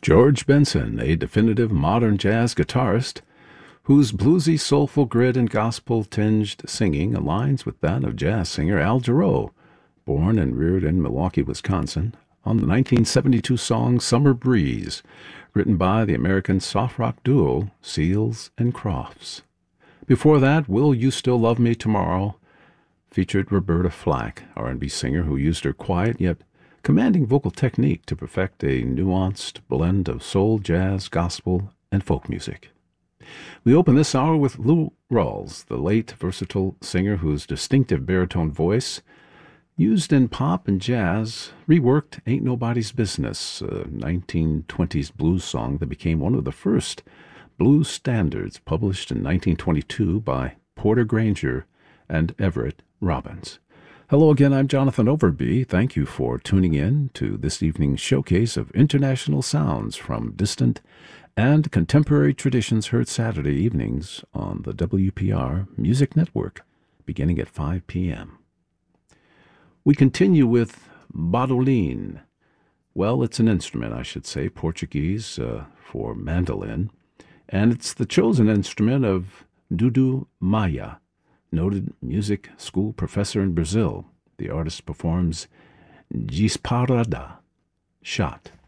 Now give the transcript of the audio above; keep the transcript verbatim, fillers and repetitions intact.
George Benson, a definitive modern jazz guitarist whose bluesy, soulful grit and gospel-tinged singing aligns with that of jazz singer Al Jarreau, born and reared in Milwaukee, Wisconsin, on the nineteen seventy-two song Summer Breeze, written by the American soft rock duo Seals and Crofts. Before that, Will You Still Love Me Tomorrow featured Roberta Flack, R and B singer who used her quiet yet commanding vocal technique to perfect a nuanced blend of soul, jazz, gospel, and folk music. We open this hour with Lou Rawls, the late versatile singer whose distinctive baritone voice, used in pop and jazz, reworked Ain't Nobody's Business, a nineteen twenties blues song that became one of the first blues standards, published in nineteen twenty-two by Porter Granger and Everett Robbins. Hello again, I'm Jonathan Overby. Thank you for tuning in to this evening's showcase of international sounds from distant and contemporary traditions heard Saturday evenings on the W P R Music Network, beginning at five p.m. We continue with bandolim. Well, it's an instrument, I should say, Portuguese uh, for mandolin, and it's the chosen instrument of Dudu Maia, noted music school professor in Brazil. The artist performs Disparada, Shot.